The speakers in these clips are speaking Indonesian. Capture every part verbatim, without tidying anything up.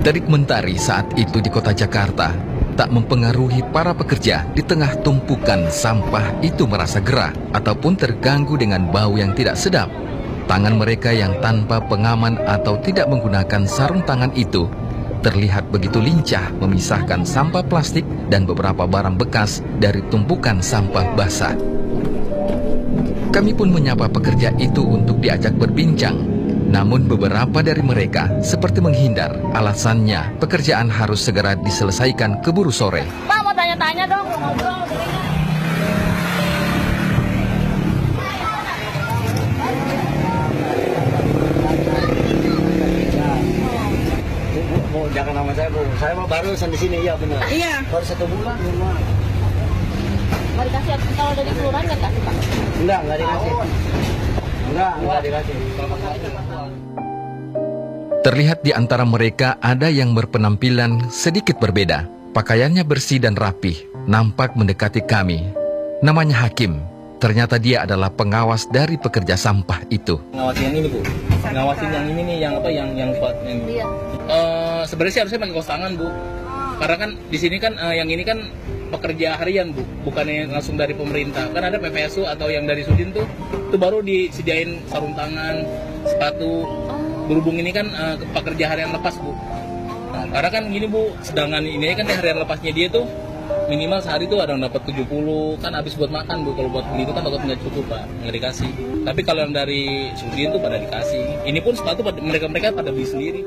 Terik mentari saat itu di kota Jakarta tak mempengaruhi para pekerja di tengah tumpukan sampah itu merasa gerah ataupun terganggu dengan bau yang tidak sedap. Tangan mereka yang tanpa pengaman atau tidak menggunakan sarung tangan itu terlihat begitu lincah memisahkan sampah plastik dan beberapa barang bekas dari tumpukan sampah basah. Kami pun menyapa pekerja itu untuk diajak berbincang. Namun beberapa dari mereka seperti menghindar. Alasannya pekerjaan harus segera diselesaikan keburu sore. Pak, mau tanya-tanya dong, mau ngobrol. Bu, jangan nama saya, Bu. Saya mah barusan di sini, iya benar. Iya. Baru satu bulan. Nggak dikasih, kalau dari kelurahan nggak dikasih, Pak? Enggak, enggak dikasih. Enggak, enggak dikasih. Terlihat di antara mereka ada yang berpenampilan sedikit berbeda. Pakaiannya bersih dan rapih, nampak mendekati kami. Namanya Hakim. Ternyata dia adalah pengawas dari pekerja sampah itu. Ngawasin yang ini, Bu. Ngawasin yang ini nih, yang apa, yang yang yang. Iya. Uh, sebenarnya sih harusnya pakai kaos tangan, Bu. Karena kan di sini kan uh, yang ini kan pekerja harian, Bu, bukannya langsung dari pemerintah. Kan ada P P S U atau yang dari Sudin tuh, itu baru disediain sarung tangan, sepatu. Berhubung ini kan uh, pekerja harian lepas, Bu. Nah, karena kan gini, Bu, sedangkan ini kan harian lepasnya dia tuh minimal sehari tuh ada yang dapat tujuh puluh, kan habis buat makan, Bu. Kalau buat beli itu kan takut nggak cukup, Pak, nggak dikasih. Tapi kalau yang dari Sudin tuh pada dikasih. Ini pun sepatu mereka-mereka pada beli sendiri.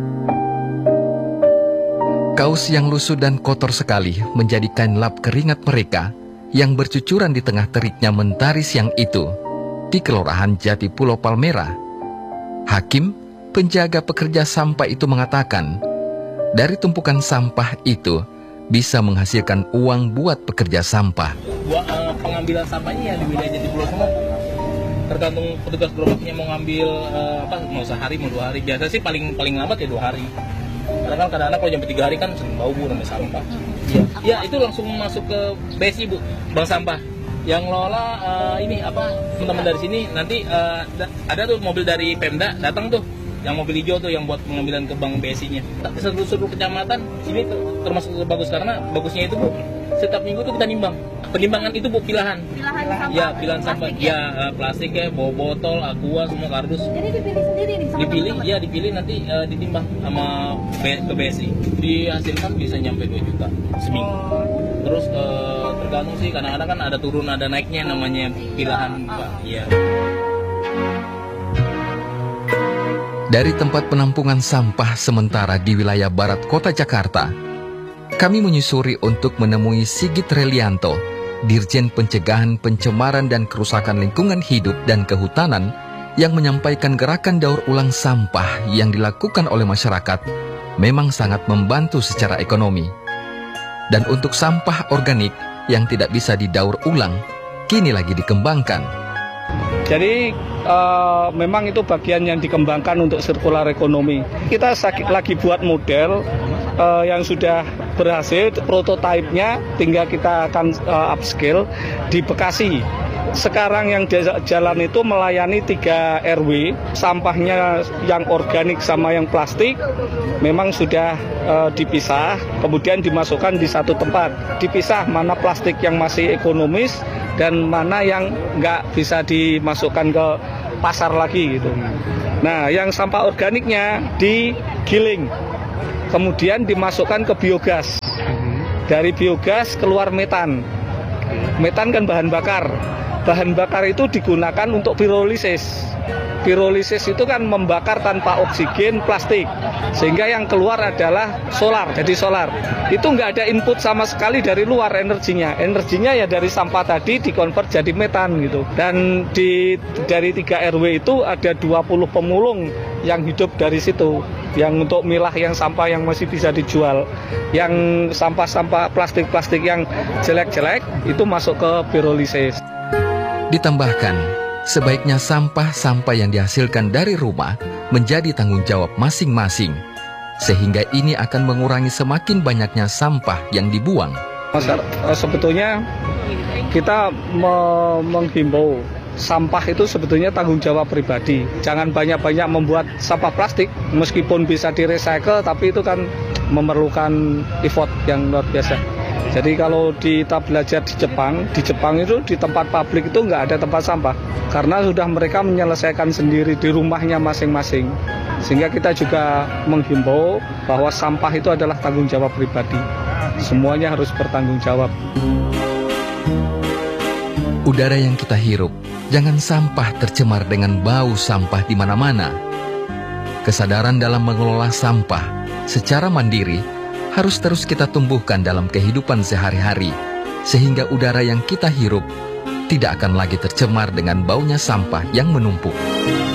Kaos yang lusuh dan kotor sekali menjadi kain lap keringat mereka yang bercucuran di tengah teriknya mentari siang itu di Kelurahan Jati Pulau Palmera. Hakim, penjaga pekerja sampah itu mengatakan, dari tumpukan sampah itu bisa menghasilkan uang buat pekerja sampah. Buat uh, pengambilan sampahnya ya di wilayah Jati Pulau semua. Tergantung petugas gerobaknya mau ngambil uh, apa, mau sehari mau dua hari. Biasa sih paling paling lambat ya dua hari. Karena kan kadang-kadang kalau sampai tiga hari kan sering bau, Bu, namanya sampah. Iya, ya, itu langsung masuk ke B S I, Bu, bank sampah. Yang ngelola uh, ini apa, teman-teman dari sini nanti uh, ada tuh mobil dari Pemda datang tuh, yang mobil hijau tuh yang buat pengambilan ke bank B S I-nya. Seluruh kecamatan sini termasuk bagus karena bagusnya itu, Bu, setiap minggu tuh kita nimbang. Penimbangan itu, Bu, pilahan. Pilahan sampah. Ya, pilahan sampah. Plastik, ya, ya plastik ya, bawa botol, aqua, semua kardus. Jadi dipilih sendiri nih sama Dipilih, teman-teman? ya dipilih nanti uh, ditimbang sama ke B S I. Dihasilkan bisa nyampe dua juta seminggu. Terus uh, tergantung sih, kadang-kadang kan ada turun ada naiknya namanya pilahan, Pak. Iya. Dari tempat penampungan sampah sementara di wilayah barat kota Jakarta, kami menyusuri untuk menemui Sigit Relianto, Dirjen Pencegahan Pencemaran dan Kerusakan Lingkungan Hidup dan Kehutanan, yang menyampaikan gerakan daur ulang sampah yang dilakukan oleh masyarakat memang sangat membantu secara ekonomi. Dan untuk sampah organik yang tidak bisa didaur ulang, kini lagi dikembangkan. Jadi uh, memang itu bagian yang dikembangkan untuk sirkular ekonomi. Kita lagi buat model uh, yang sudah berhasil, prototipenya tinggal kita akan uh, upscale di Bekasi. Sekarang yang jalan itu melayani tiga R W, sampahnya yang organik sama yang plastik memang sudah uh, dipisah, kemudian dimasukkan di satu tempat. Dipisah mana plastik yang masih ekonomis dan mana yang nggak bisa dimasukkan ke pasar lagi gitu. Nah, yang sampah organiknya digiling, kemudian dimasukkan ke biogas. Dari biogas keluar metan. Metan kan bahan bakar. Bahan bakar itu digunakan untuk pirolisis. Pirolisis itu kan membakar tanpa oksigen plastik, sehingga yang keluar adalah solar, jadi solar. Itu nggak ada input sama sekali dari luar energinya. Energinya ya dari sampah tadi dikonvert jadi metan gitu. Dan di dari tiga R W itu ada dua puluh pemulung yang hidup dari situ, yang untuk milah yang sampah yang masih bisa dijual. Yang sampah-sampah plastik-plastik yang jelek-jelek itu masuk ke pirolisis. Ditambahkan, sebaiknya sampah-sampah yang dihasilkan dari rumah menjadi tanggung jawab masing-masing, sehingga ini akan mengurangi semakin banyaknya sampah yang dibuang. Sebetulnya kita me menghimbau sampah itu sebetulnya tanggung jawab pribadi. Jangan banyak-banyak membuat sampah plastik, meskipun bisa di-recycle, tapi itu kan memerlukan effort yang luar biasa. Jadi kalau kita belajar di Jepang, di Jepang itu di tempat publik itu nggak ada tempat sampah, karena sudah mereka menyelesaikan sendiri di rumahnya masing-masing. Sehingga kita juga menghimbau bahwa sampah itu adalah tanggung jawab pribadi. Semuanya harus bertanggung jawab. Udara yang kita hirup, jangan sampah tercemar dengan bau sampah di mana-mana. Kesadaran dalam mengelola sampah secara mandiri harus terus kita tumbuhkan dalam kehidupan sehari-hari, sehingga udara yang kita hirup tidak akan lagi tercemar dengan baunya sampah yang menumpuk.